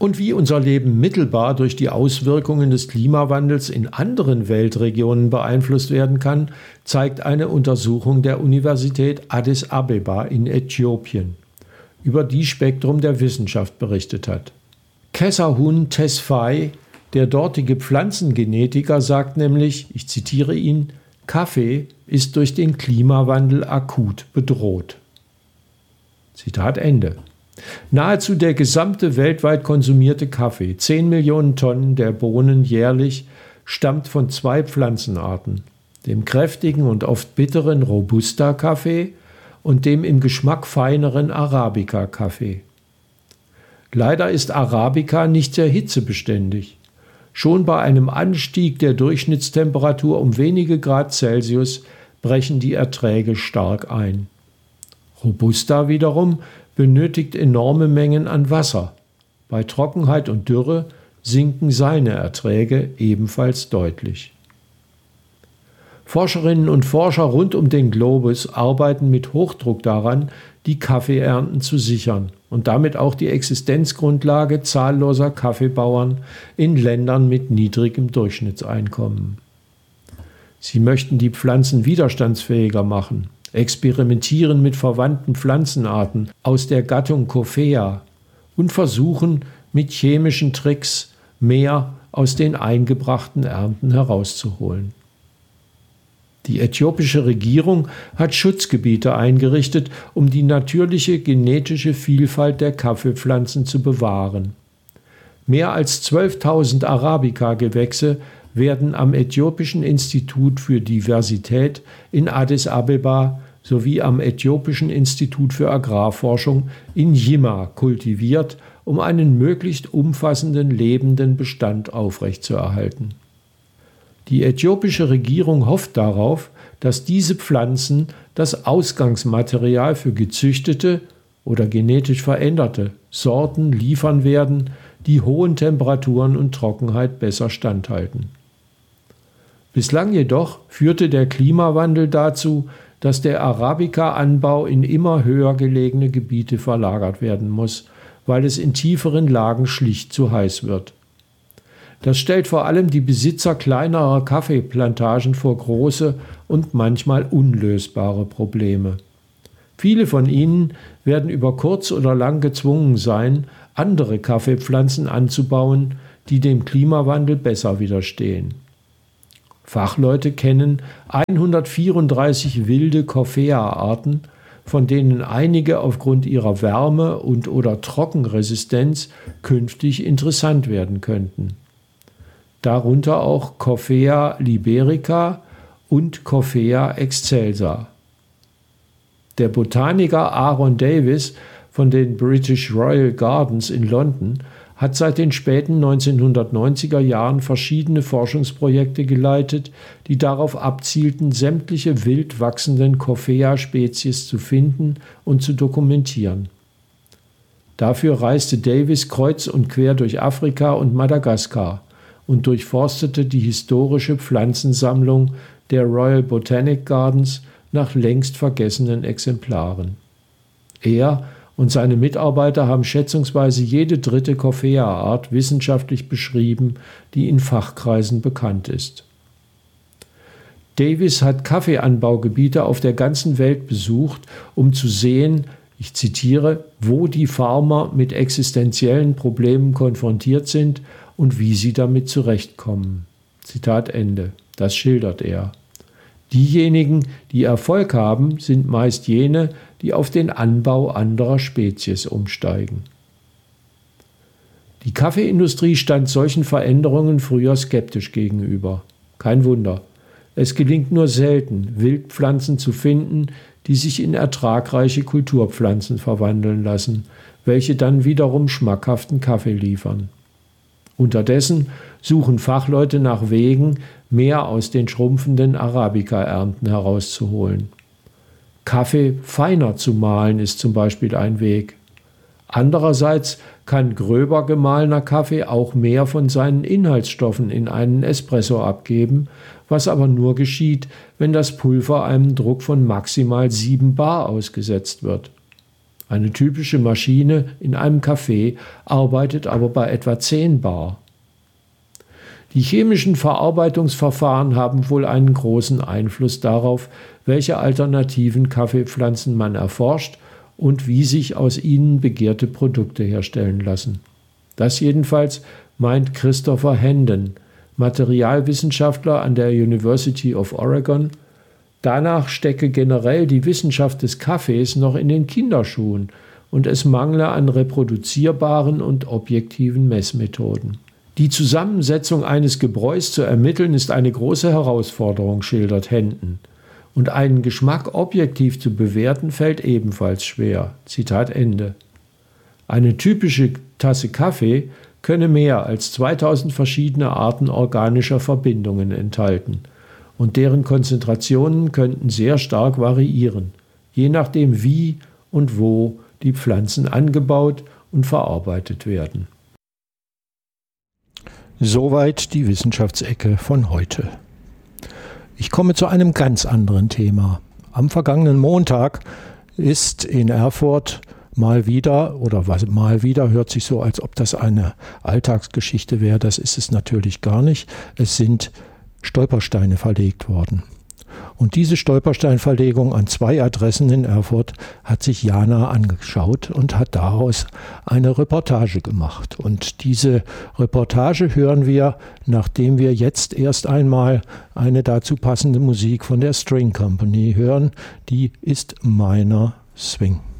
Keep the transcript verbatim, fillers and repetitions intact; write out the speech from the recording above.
Und wie unser Leben mittelbar durch die Auswirkungen des Klimawandels in anderen Weltregionen beeinflusst werden kann, zeigt eine Untersuchung der Universität Addis Abeba in Äthiopien, über die Spektrum der Wissenschaft berichtet hat. Kesahun Tesfaye, der dortige Pflanzengenetiker, sagt nämlich, ich zitiere ihn, Kaffee ist durch den Klimawandel akut bedroht. Zitat Ende. Nahezu der gesamte weltweit konsumierte Kaffee, zehn Millionen Tonnen der Bohnen jährlich, stammt von zwei Pflanzenarten, dem kräftigen und oft bitteren Robusta-Kaffee und dem im Geschmack feineren Arabica-Kaffee. Leider ist Arabica nicht sehr hitzebeständig. Schon bei einem Anstieg der Durchschnittstemperatur um wenige Grad Celsius brechen die Erträge stark ein. Robusta wiederum benötigt enorme Mengen an Wasser. Bei Trockenheit und Dürre sinken seine Erträge ebenfalls deutlich. Forscherinnen und Forscher rund um den Globus arbeiten mit Hochdruck daran, die Kaffeeernten zu sichern und damit auch die Existenzgrundlage zahlloser Kaffeebauern in Ländern mit niedrigem Durchschnittseinkommen. Sie möchten die Pflanzen widerstandsfähiger machen, experimentieren mit verwandten Pflanzenarten aus der Gattung Coffea und versuchen mit chemischen Tricks mehr aus den eingebrachten Ernten herauszuholen. Die äthiopische Regierung hat Schutzgebiete eingerichtet, um die natürliche genetische Vielfalt der Kaffeepflanzen zu bewahren. Mehr als zwölftausend Arabica-Gewächse werden am Äthiopischen Institut für Diversität in Addis Abeba sowie am Äthiopischen Institut für Agrarforschung in Jimma kultiviert, um einen möglichst umfassenden lebenden Bestand aufrechtzuerhalten. Die äthiopische Regierung hofft darauf, dass diese Pflanzen das Ausgangsmaterial für gezüchtete oder genetisch veränderte Sorten liefern werden, die hohen Temperaturen und Trockenheit besser standhalten. Bislang jedoch führte der Klimawandel dazu, dass der Arabica-Anbau in immer höher gelegene Gebiete verlagert werden muss, weil es in tieferen Lagen schlicht zu heiß wird. Das stellt vor allem die Besitzer kleinerer Kaffeeplantagen vor große und manchmal unlösbare Probleme. Viele von ihnen werden über kurz oder lang gezwungen sein, andere Kaffeepflanzen anzubauen, die dem Klimawandel besser widerstehen. Fachleute kennen hundertvierunddreißig wilde Coffea-Arten, von denen einige aufgrund ihrer Wärme- und oder Trockenresistenz künftig interessant werden könnten. Darunter auch Coffea liberica und Coffea excelsa. Der Botaniker Aaron Davis von den British Royal Gardens in London hat seit den späten neunzehnhundertneunziger Jahren verschiedene Forschungsprojekte geleitet, die darauf abzielten, sämtliche wild wachsenden Coffea-Spezies zu finden und zu dokumentieren. Dafür reiste Davis kreuz und quer durch Afrika und Madagaskar und durchforstete die historische Pflanzensammlung der Royal Botanic Gardens nach längst vergessenen Exemplaren. Er und seine Mitarbeiter haben schätzungsweise jede dritte Coffea-Art wissenschaftlich beschrieben, die in Fachkreisen bekannt ist. Davis hat Kaffeeanbaugebiete auf der ganzen Welt besucht, um zu sehen, ich zitiere, wo die Farmer mit existenziellen Problemen konfrontiert sind und wie sie damit zurechtkommen. Zitat Ende. Das schildert er. Diejenigen, die Erfolg haben, sind meist jene, die auf den Anbau anderer Spezies umsteigen. Die Kaffeeindustrie stand solchen Veränderungen früher skeptisch gegenüber. Kein Wunder. Es gelingt nur selten, Wildpflanzen zu finden, die sich in ertragreiche Kulturpflanzen verwandeln lassen, welche dann wiederum schmackhaften Kaffee liefern. Unterdessen suchen Fachleute nach Wegen, mehr aus den schrumpfenden Arabica-Ernten herauszuholen. Kaffee feiner zu mahlen ist zum Beispiel ein Weg. Andererseits kann gröber gemahlener Kaffee auch mehr von seinen Inhaltsstoffen in einen Espresso abgeben, was aber nur geschieht, wenn das Pulver einem Druck von maximal sieben Bar ausgesetzt wird. Eine typische Maschine in einem Café arbeitet aber bei etwa zehn Bar. Die chemischen Verarbeitungsverfahren haben wohl einen großen Einfluss darauf, welche alternativen Kaffeepflanzen man erforscht und wie sich aus ihnen begehrte Produkte herstellen lassen. Das jedenfalls meint Christopher Hendon, Materialwissenschaftler an der University of Oregon. Danach stecke generell die Wissenschaft des Kaffees noch in den Kinderschuhen und es mangle an reproduzierbaren und objektiven Messmethoden. Die Zusammensetzung eines Gebräus zu ermitteln ist eine große Herausforderung, schildert Hendon. Und einen Geschmack objektiv zu bewerten fällt ebenfalls schwer. Zitat Ende. Eine typische Tasse Kaffee könne mehr als zweitausend verschiedene Arten organischer Verbindungen enthalten und deren Konzentrationen könnten sehr stark variieren, je nachdem wie und wo die Pflanzen angebaut und verarbeitet werden. Soweit die Wissenschaftsecke von heute. Ich komme zu einem ganz anderen Thema. Am vergangenen Montag ist in Erfurt mal wieder, oder was mal wieder, hört sich so, als ob das eine Alltagsgeschichte wäre. Das ist es natürlich gar nicht. Es sind Stolpersteine verlegt worden. Und diese Stolpersteinverlegung an zwei Adressen in Erfurt hat sich Jana angeschaut und hat daraus eine Reportage gemacht. Und diese Reportage hören wir, nachdem wir jetzt erst einmal eine dazu passende Musik von der String Company hören. Die ist Minor Swing.